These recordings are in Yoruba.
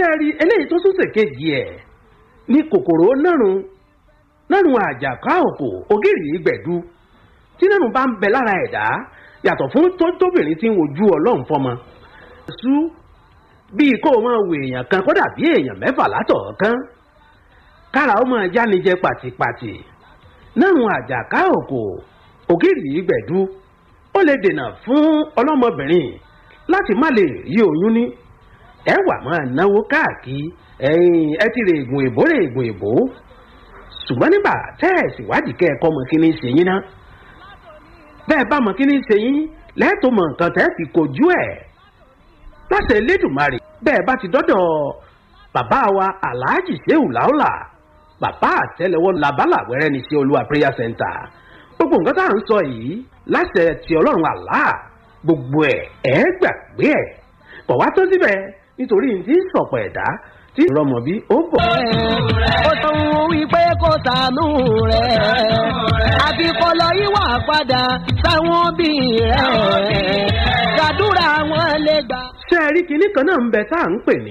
rí eléyìí tó tún ṣèkejì ẹ̀ ní kòkòrò nárùn àjàká òkò ògìrì gbẹ̀du tí nárùn bá ń bẹ lára ẹ̀dá yàtọ̀ fún tóbìnrin tí ń wojú ọlọ́run fọmọ. sú bíi kó o máa wo èèyàn kan kó dàbí èèyàn mẹ́fà látọ̀ọ̀kan kára ó máa jánijẹ pàtìpàtì. nárùn àjàká òkò ògìrì gbẹ̀du ó lè dènà fún ọlọ́mọbìnrin láti má lè rí oyún ní. ẹ wà máa náwó káàkiri ẹ ti rè ègùn èbó ṣùgbọ́n nígbà tẹ́ ẹ̀ síwádìí kẹ́ ẹ kọ́ mọ kíní ṣe yín náà bẹ́ẹ̀ bá mọ kíní ṣe yín lẹ́ẹ̀tọ́ mọ nǹkan tẹ́ fi kojú ẹ̀ láṣẹ Elédùmarè. bẹ́ẹ̀ bá ti dọ́dọ̀ bàbá wa Alhaji Shehu Laola bàbá àtẹ́lẹwọ́ labalàwẹ́rẹ́ ní sí Olúwa prayer center gbogbo nǹkan tá à ń sọ yìí láṣẹ ti Ọlọ́run Allah gbogbo ẹ̀ gbàgbé ẹ̀ kọ̀ wá tó síbẹ̀ nítorí ní sọ̀pọ̀ ẹ̀dá tí ìrọmọ bí ó bọ̀. ó sọ wípé kò ṣàánú rẹ̀ àbí kọlọ ìwà padà sáwọn bí rẹ̀ gbàdúrà wọn lè gbà. ṣé ẹ rí kinní kan náà ń bẹ tá à ń pè ní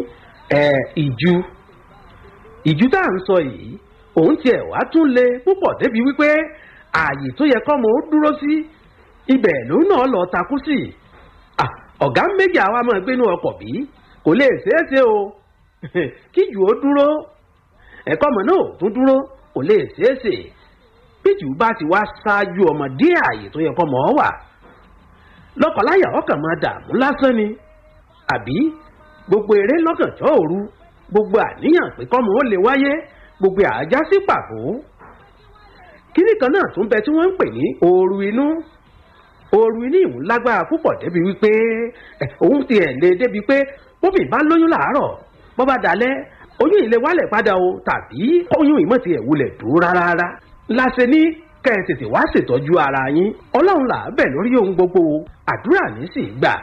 ìjú tá à ń sọ yìí òun tiẹ̀ wá tún le púpọ̀ débi wípé ààyè tó yẹ kọ́mọ ó dúró sí ibẹ̀ ló náà lọ takú sí. ọ̀gá méjì àwa máa gbénú ọkọ̀ bí kò lè ṣeéṣe o kí jù ó dúró ẹ̀kọ́ ọmọ náà tún dúró kò lè ṣeéṣe bí jù bá ti wá ṣáájú ọmọdé ààyè tó yẹ kọ́mọ wà lọ́kọ̀láyà ọkàn máa dààmú lásán ni àbí gbogbo eré lọ́gànjọ́ òru gbogbo àníyàn pé kọ́mọ ó lè wáyé gbogbo àjá sí pàbó. kíní kan náà tún bẹ tí wọ́n ń pè ní ooru inú ìhùn lágbára púpọ̀ débi wípé òun ti ẹ̀ lé débi pé bóbì bá lóyún làárọ̀ bó bá dalẹ̀ oyún ilé wálẹ̀ padà o tàbí oyún ìmọ̀ ti ẹ̀ wulẹ̀ dúró rárá. láṣẹ ní kẹ́ ẹ tètè wá ṣètọ́jú ara yín Ọlọ́run là á bẹ̀ lórí ohun gbogbo àdúrà ní sì gbà.